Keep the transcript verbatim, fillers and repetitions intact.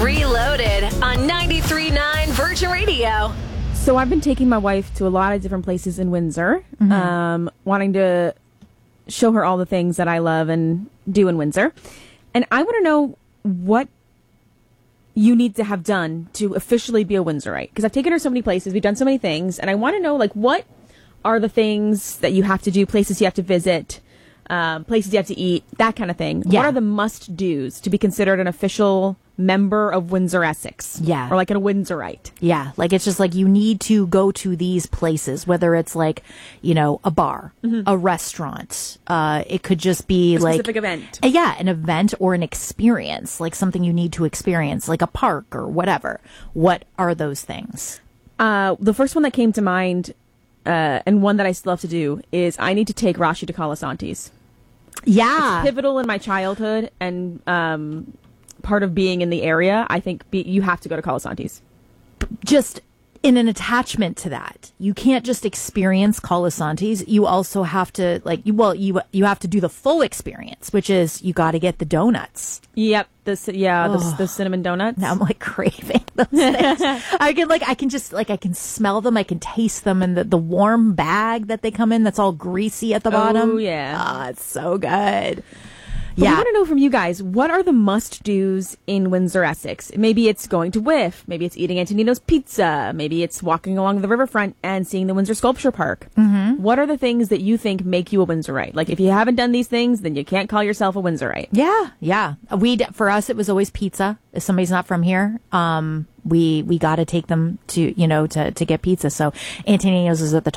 Reloaded on ninety-three point nine Virgin Radio. So I've been taking my wife to a lot of different places in Windsor, Mm-hmm. um, wanting to show her all the things that I love and do in Windsor. And I want to know what you need to have done to officially be a Windsorite. Because I've taken her so many places, we've done so many things, and I want to know, like, what are the things that you have to do, places you have to visit, um, places you have to eat, that kind of thing. Yeah. What are the must-dos to be considered an official member of Windsor Essex? Yeah. Or like a Windsorite? Yeah, like it's just like you need to go to these places, whether it's like, you know, a bar, a restaurant. Uh, it could just be A like specific event. Uh, yeah, an event or an experience, like something you need to experience, like a park or whatever. What are those things? Uh, the first one that came to mind, uh, and one that I still have to do, is I need to take Rashi to Colasantes. Yeah, Pivotal in my childhood and um, part of being in the area. I think be, you have to go to Colasantes. just in an attachment to that, you can't just experience Colasantes. You also have to like you. Well, you you have to do the full experience, which is you got to get the donuts. Yep. The ci- yeah the, the cinnamon donuts. Now I'm like craving those things. I can like I can just like I can smell them, I can taste them, and the, the warm bag that they come in that's all greasy at the bottom. Oh yeah. Ah, it's so good. But yeah. we want to know from you guys, what are the must-dos in Windsor, Essex? Maybe it's going to Whiff. Maybe it's eating Antonino's Pizza. Maybe it's walking along the riverfront and seeing the Windsor Sculpture Park. Mm-hmm. What are the things that you think make you a Windsorite? Like, if you haven't done these things, then you can't call yourself a Windsorite. Yeah, yeah. We for us it was always pizza. If somebody's not from here, um, we we got to take them to you know to to get pizza. So Antonino's is at the